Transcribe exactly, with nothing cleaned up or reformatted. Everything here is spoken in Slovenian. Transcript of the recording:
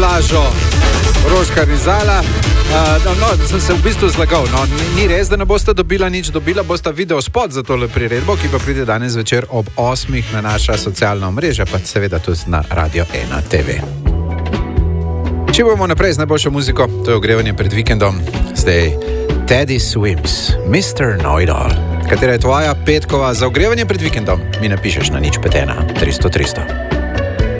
Blažo Roškar Rizala. Uh, no, no, sem se v bistvu zlagal. No, ni, ni res, da ne boste dobila nič, dobila boste video spot za tole priredbo, ki pa pride danes večer ob osmih na naša socialna omrežja, pa seveda tudi na Radio ena te ve. Če bomo naprej z najboljšo muziko, to je ogrevanje pred vikendom, zdaj Teddy Swims, mister Know-it-all. Katera je tvoja petkova za ogrevanje pred vikendom? Mi napišeš na nič pet ena tristo tristo.